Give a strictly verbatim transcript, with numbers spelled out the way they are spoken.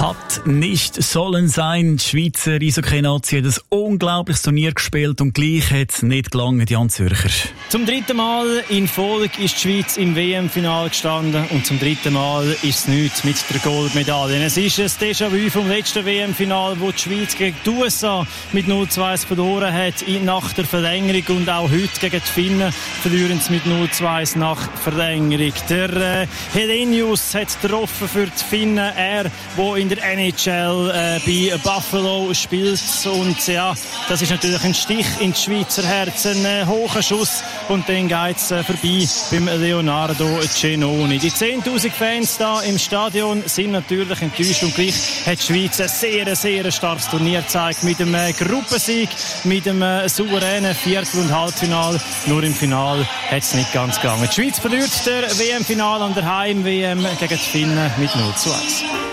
Hat nicht sollen sein. Die Schweizer Eishockey-Nazi hat ein unglaubliches Turnier gespielt und gleich hat es nicht gelangen, Jan Zürcher. Zum dritten Mal in Folge ist die Schweiz im W M-Final gestanden und zum dritten Mal ist es nichts mit der Goldmedaille. Es ist ein Déjà-vu vom letzten W M-Final, wo die Schweiz gegen die U S A mit null zu eins verloren hat nach der Verlängerung, und auch heute gegen die Finnen verlieren sie mit null zu eins nach Verlängerung. Der äh, Helenius hat getroffen für die Finnen, er, der in der N H L äh, bei Buffalo spielt, und ja, das ist natürlich ein Stich in die Schweizer Herzen, ein hoher Schuss, und dann geht es äh, vorbei beim Leonardo Cenoni. Die zehntausend Fans da im Stadion sind natürlich enttäuscht, und gleich hat die Schweiz ein sehr, sehr starkes Turnier gezeigt mit einem äh, Gruppensieg, mit einem äh, souveränen Viertel- und Halbfinal. Nur im Final hat es nicht ganz gegangen. Die Schweiz verliert der W M-Final an der Heim-W M gegen die Finnen mit null zu eins.